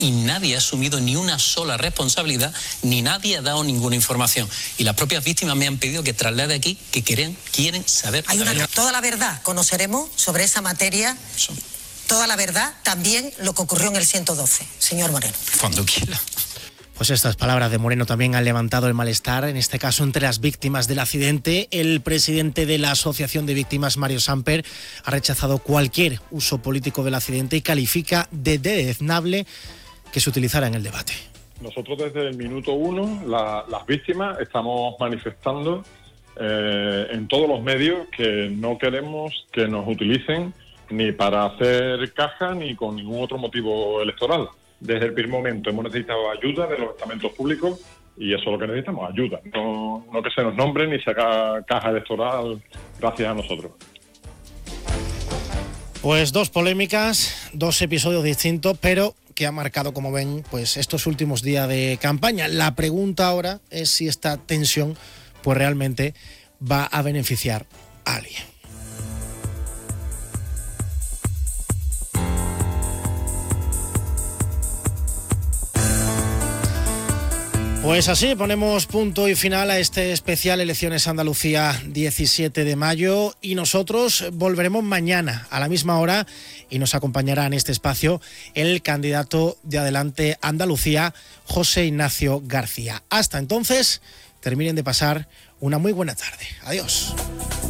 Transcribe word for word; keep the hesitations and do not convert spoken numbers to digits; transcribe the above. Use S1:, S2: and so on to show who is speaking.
S1: y nadie ha asumido ni una sola responsabilidad, ni nadie ha dado ninguna información. Y las propias víctimas me han pedido que traslade aquí que quieren, quieren saber.
S2: Hay una, toda la verdad conoceremos sobre esa materia, toda la verdad, también lo que ocurrió en el ciento doce, señor Moreno.
S1: Cuando quiera.
S3: Pues estas palabras de Moreno también han levantado el malestar, en este caso entre las víctimas del accidente. El presidente de la Asociación de Víctimas, Mario Samper, ha rechazado cualquier uso político del accidente y califica de deleznable que se utilizara en el debate.
S4: Nosotros desde el minuto uno, la, las víctimas, estamos manifestando eh, en todos los medios que no queremos que nos utilicen ni para hacer caja ni con ningún otro motivo electoral. Desde el primer momento hemos necesitado ayuda de los estamentos públicos y eso es lo que necesitamos, ayuda. No, no que se nos nombre ni se haga caja electoral gracias a nosotros.
S3: Pues dos polémicas, dos episodios distintos, pero que ha marcado, como ven, pues estos últimos días de campaña. La pregunta ahora es si esta tensión pues realmente va a beneficiar a alguien. Pues así ponemos punto y final a este especial Elecciones Andalucía diecisiete de mayo y nosotros volveremos mañana a la misma hora y nos acompañará en este espacio el candidato de Adelante Andalucía, José Ignacio García. Hasta entonces, terminen de pasar una muy buena tarde. Adiós.